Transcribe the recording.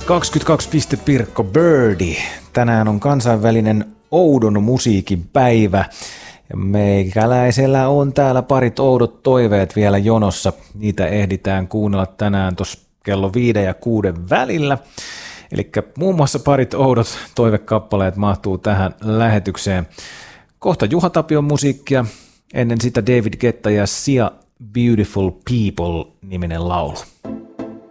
22 piste Pirkko Birdie. Tänään on kansainvälinen oudon musiikin päivä. Ja meikäläisellä on täällä parit oudot toiveet vielä jonossa. Niitä ehditään kuunnella tänään tuossa kello 5 ja 6 välillä. Eli muun muassa parit oudot toivekappaleet mahtuu tähän lähetykseen. Kohta Juha Tapion musiikkia. Ennen sitä David Guetta ja Sia Beautiful People -niminen laulu.